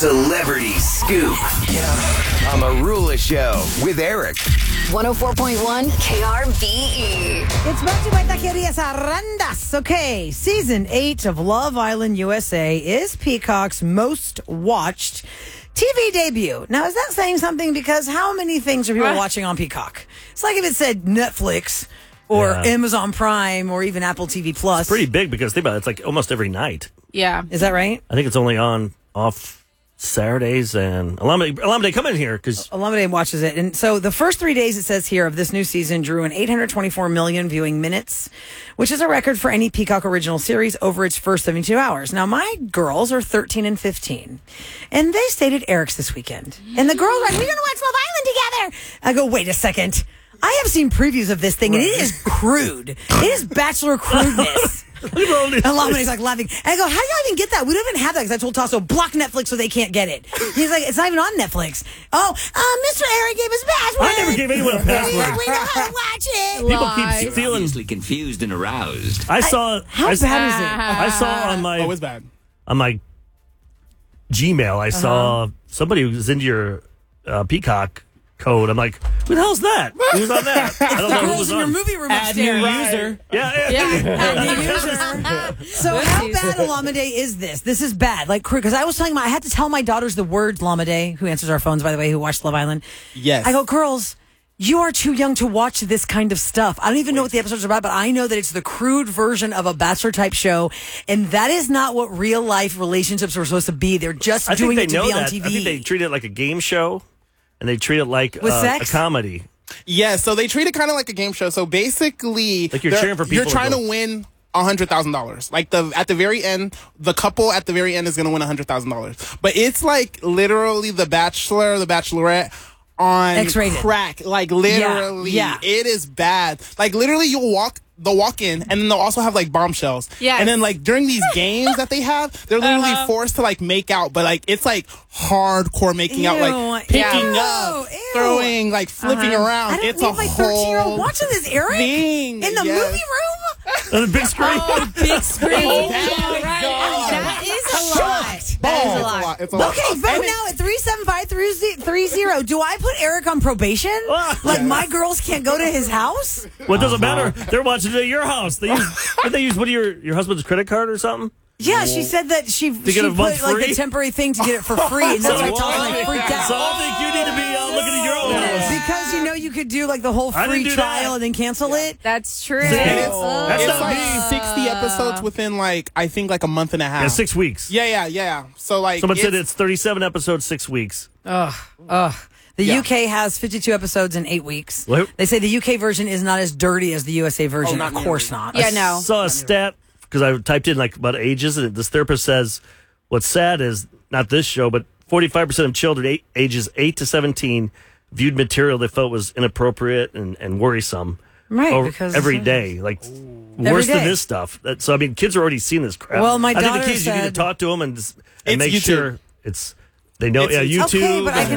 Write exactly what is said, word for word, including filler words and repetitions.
Celebrity Scoop on the Marula Show with Eric. one oh four point one K R B E. It's brought to you by Taquerias Arandas. Okay, season eight of Love Island U S A is Peacock's most watched T V debut. Now, is that saying something? Because how many things are people What? watching on Peacock? It's like if it said Netflix or Yeah. Amazon Prime or even Apple T V Plus. Pretty big because think about it, it's like almost every night. Yeah. Is that right? I think it's only on off Saturdays and Alameda. Alameda, come in here because Alameda watches it. And so the first three days, it says here, of this new season drew an eight hundred twenty-four million viewing minutes, which is a record for any Peacock original series over its first seventy-two hours. Now, my girls are thirteen and fifteen, and they stayed at Eric's this weekend. And the girls are like, we're going to watch Love Island together. I go, wait a second. I have seen previews of this thing, and it is crude. It is bachelor crudeness. And Lamonde's like laughing. And I go, how do y'all even get that? We don't even have that because I told Tasso, block Netflix so they can't get it. He's like, it's not even on Netflix. Oh, uh, Mister Eric gave us a password. I never gave anyone a password. We know how to watch it. People Lies. keep feeling. Obviously confused and aroused. I saw. How I, bad is it? I saw on my Oh, it's bad. on my Gmail. I saw Uh-huh. somebody who was into your uh, Peacock code. I'm like, who the hell's that? Who's on that? I don't know who Girls was in your on. movie room Add new upstairs. user. Yeah, yeah. Yeah. So how bad Alameda is this? This is bad. Like, because I was telling my, I had to tell my daughters the word Lamade, who answers our phones, by the way, who watched Love Island. Yes. I go, girls, you are too young to watch this kind of stuff. I don't even know what the episodes are about, but I know that it's the crude version of a Bachelor type show, and that is not what real life relationships are supposed to be. They're just I think doing they it to know be on that. T V. I think they treat it like a game show, and they treat it like With uh, sex? a comedy. Yeah, so they treat it kind of like a game show. So basically, Like you're they're- cheering for people You're to trying go- to win a hundred thousand dollars. Like the at the very end, the couple at the very end is going to win a hundred thousand dollars. But it's like literally The Bachelor, The Bachelorette on X-rated. crack. Like literally, Yeah, yeah. it is bad. Like literally, you'll walk. They'll walk in, and then they'll also have like bombshells. Yes. And then like during these games that they have, they're literally Uh-huh. forced to like make out, but like it's like hardcore making out, Ew, like picking ew, up, ew. throwing, like flipping Uh-huh. around. I don't it's need a my thirteen-year-old whole watching this, Eric, thing. in the Yes. movie room. On the big screen. Oh, big screen. Oh, Yeah, right. God. That is a lot. That is Oh, a it's lot. It's a lot. Okay, vote And it- now at three seven five three zero. Do I put Eric on probation? Like my girls can't go to his house? Well, it doesn't matter. They're watching it at your house. They use, did they use what, your your husband's credit card or something? Yeah, she said that she, she get a put month like free? the temporary thing to get it for free, and that's why So- Thomas like freaked out. So I think you need to be uh, looking at your own house. Because you know you could do like the whole I didn't free do trial that. and then cancel it. That's true. And it's, Oh. That's it's not like me. sixty episodes within like I think like a month and a half. Yeah, six weeks. Yeah, yeah, yeah. So like Someone said it's- it's thirty-seven episodes, six weeks. Ugh, ugh. The Yeah. U K has fifty-two episodes in eight weeks. What? They say the U K version is not as dirty as the U S A version. not of course not. Yeah, no. I saw a stat because I typed in like about ages, and this therapist says what's sad is not this show, but forty-five percent of children eight, ages eight to seventeen viewed material they felt was inappropriate and, and worrisome. Right, over- because- every day, like worse day. than this stuff. That, so I mean, kids are already seeing this crap. Well, my I think daughter the kids you need to said- talk to them and, just- and It's make YouTube. sure it's they know. It's- yeah, it's- YouTube. Okay, but I and- can